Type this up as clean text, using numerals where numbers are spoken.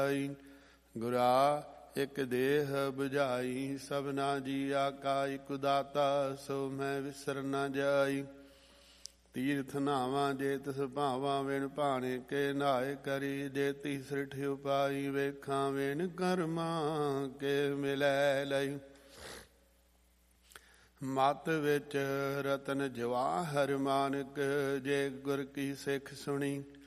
ਗੁਰਾ ਇਕ ਦੇਹ 부ਝਾਈ, ਸਭਨਾ ਜੀਆ ਕਾ ਇਕ ਦਾਤਾ, ਸੋ ਮੈਂ ਵਿਸਰ ਨਾ ਜਾਈ। ਤੀਰਥ ਨਾਵਾਂ ਜੇ ਤਿਸ ਭਾਵਾਂ, ਵਿਣ ਭਾਣੇ ਕੇ ਨਾਏ ਕਰੀ, ਜੇ ਤੀਸਰਿਠ ਉਪਾਈ, ਵੇਖਾਂ ਵਿਣ ਕਰਮਾਂ ਕੇ ਮਿਲੈ ਲਈ। ਮਤ ਵਿੱਚ ਰਤਨ ਜਵਾਹਰ ਮਾਨਕ, ਜੇ ਗੁਰ ਕੀ ਸਿੱਖ ਸੁਣੀ,